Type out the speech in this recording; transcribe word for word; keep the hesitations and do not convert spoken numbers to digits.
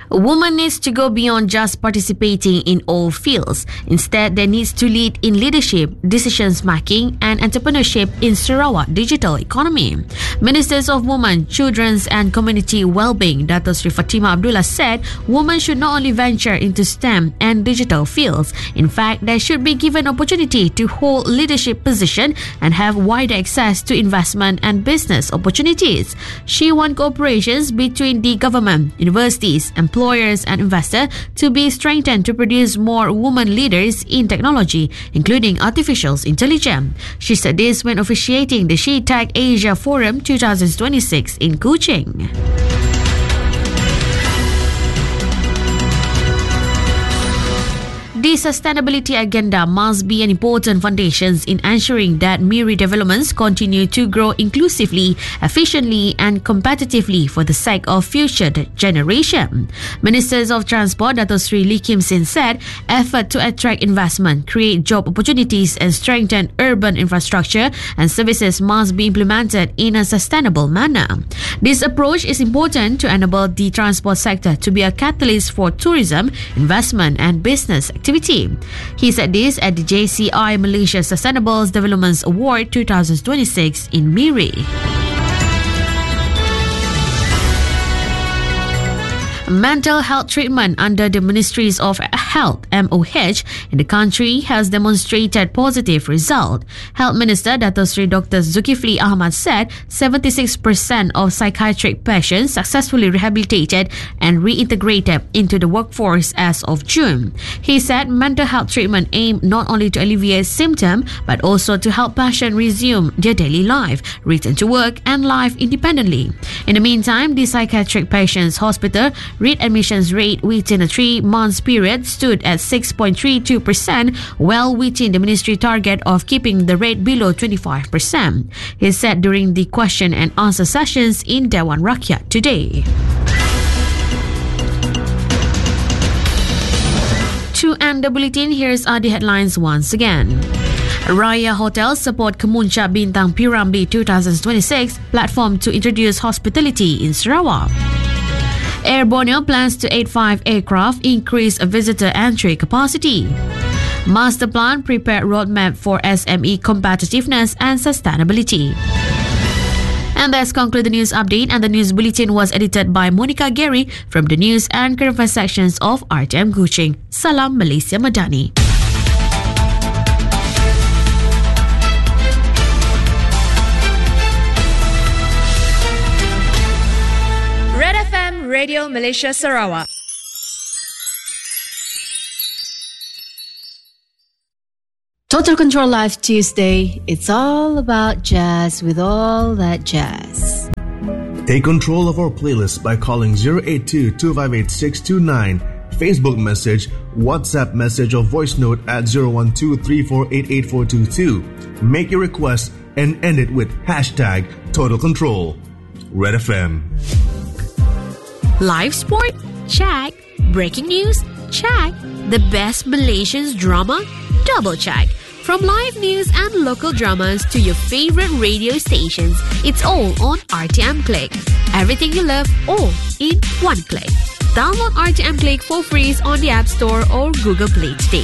A woman needs to go beyond just participating in all fields. Instead, there needs to lead in leadership, decisions making, and entrepreneurship in Sarawak digital economy. Ministers of Women, Children's and Community Wellbeing, Dato Sri Fatimah Abdullah said, women should not only venture into STEM and digital fields. In fact, they should be given opportunity to hold leadership position and have wider access to investment and business opportunities. She wants cooperations between the government, universities, employers and investors to be strengthened to produce more women leaders in technology, including artificial intelligence. She said this when officiating the She Tech Asia Forum twenty twenty-six in Kuching. The sustainability agenda must be an important foundation in ensuring that Miri developments continue to grow inclusively, efficiently and competitively for the sake of future generation. Ministers of Transport Dato Sri Lee Kim Sin said, effort to attract investment, create job opportunities and strengthen urban infrastructure and services must be implemented in a sustainable manner. This approach is important to enable the transport sector to be a catalyst for tourism, investment and business activity. He said this at the J C I Malaysia Sustainable Development Award twenty twenty-six in Miri. Mental health treatment under the Ministries of Health M O H in the country has demonstrated positive result. Health Minister Dato Sri Doctor Zulkifli Ahmad said seventy-six percent of psychiatric patients successfully rehabilitated and reintegrated into the workforce as of June. He said mental health treatment aimed not only to alleviate symptoms but also to help patients resume their daily life, return to work and live independently. In the meantime, the psychiatric patients hospital readmissions rate within a three-month period stood at six point three two percent, well within the ministry target of keeping the rate below twenty-five percent. He said during the question and answer sessions in Dewan Rakyat today. To end the bulletin, here's are the headlines once again. Raya Hotel support Kemuncha Bintang Piramli twenty twenty-six platform to introduce hospitality in Sarawak. Air Borneo plans to eighty-five aircraft increase visitor entry capacity. Master plan prepare roadmap for S M E competitiveness and sustainability. And that's conclude the news update, and the news bulletin was edited by Monica Gary from the news and current affairs sections of R T M Kuching. Salam Malaysia Madani. Red F M Radio Malaysia Sarawak. Total Control Live Tuesday. It's all about jazz with all that jazz. Take control of our playlist by calling zero eight two, two five eight, six two nine, Facebook message, WhatsApp message or voice note at zero one two, three four eight, eight four two two. Make your request and end it with hashtag Total Control. Red F M. Live sport? Check. Breaking news? Check. The best Malaysian drama? Double check. From live news and local dramas to your favorite radio stations, it's all on R T M Click. Everything you love, all in one click. Download R T M Click for free on the App Store or Google Play today.